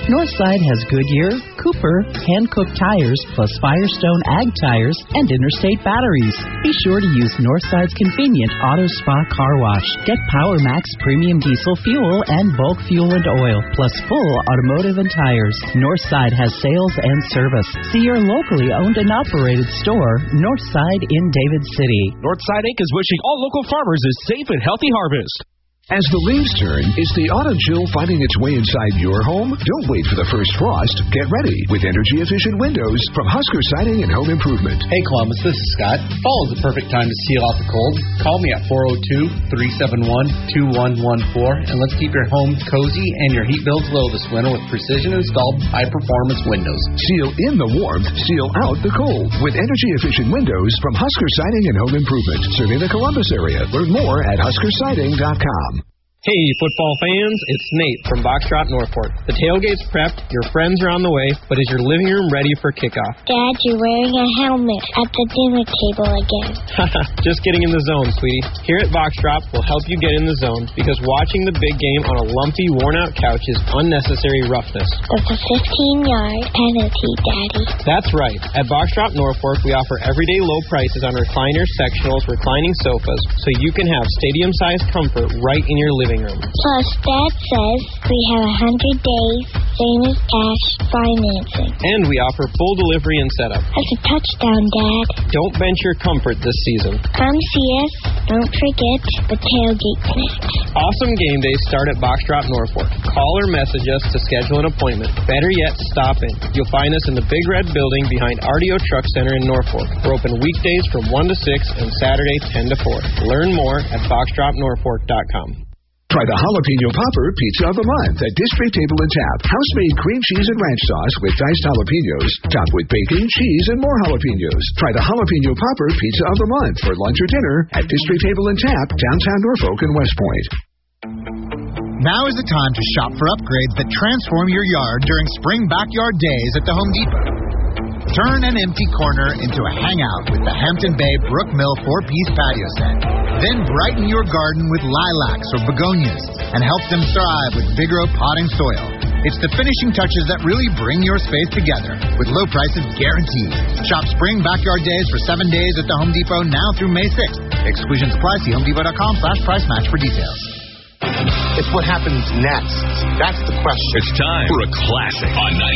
Northside has Goodyear, Cooper, hand-cooked tires, plus Firestone Ag tires, and Interstate batteries. Be sure to use Northside's convenient Auto Spa Car Wash. Get Power Max Premium Diesel Fuel and Bulk Fuel and Oil, plus full automotive and tires. Northside has sales and service. See your locally owned and operated store, Northside in David City. Northside Inc. is wishing all local farmers a safe and healthy harvest. As the leaves turn, is the autumn chill finding its way inside your home? Don't wait for the first frost. Get ready with energy-efficient windows from Husker Siding and Home Improvement. Hey, Columbus, this is Scott. Fall is the perfect time to seal out the cold. Call me at 402-371-2114, and let's keep your home cozy and your heat bills low this winter with precision-installed high-performance windows. Seal in the warmth, seal out the cold with energy-efficient windows from Husker Siding and Home Improvement, serving the Columbus area. Learn more at huskersiding.com. Hey, football fans, it's Nate from Boxtrot Norfolk. The tailgate's prepped, your friends are on the way, but is your living room ready for kickoff? Dad, you're wearing a helmet at the dinner table again. Just getting in the zone, sweetie. Here at Boxtrot, we'll help you get in the zone because watching the big game on a lumpy, worn-out couch is unnecessary roughness. That's a 15-yard penalty, Daddy. That's right. At Boxtrot Norfolk, we offer everyday low prices on recliners, sectionals, reclining sofas, so you can have stadium-sized comfort right in your living room. Plus, Dad says we have 100 days, same as cash financing. And we offer full delivery and setup. That's a touchdown, Dad. Don't bench your comfort this season. Come see us. Don't forget the tailgate snacks. Awesome game days start at Boxtrot Norfolk. Call or message us to schedule an appointment. Better yet, stop in. You'll find us in the Big Red Building behind RDO Truck Center in Norfolk. We're open weekdays from 1 to 6 and Saturday 10 to 4. Learn more at boxtropnorfolk.com. Try the Jalapeno Popper Pizza of the Month at District Table and Tap. House-made cream cheese and ranch sauce with diced jalapenos, topped with bacon, cheese, and more jalapenos. Try the Jalapeno Popper Pizza of the Month for lunch or dinner at District Table and Tap, downtown Norfolk and West Point. Now is the time to shop for upgrades that transform your yard during Spring Backyard Days at the Home Depot. Turn an empty corner into a hangout with the Hampton Bay Brook Mill 4-piece patio set. Then brighten your garden with lilacs or begonias and help them thrive with Vigoro potting soil. It's the finishing touches that really bring your space together with low prices guaranteed. Shop Spring Backyard Days for 7 days at the Home Depot now through May 6th. Exclusions apply. See HomeDepot.com/price match for details. It's what happens next. That's the question. It's time for a classic on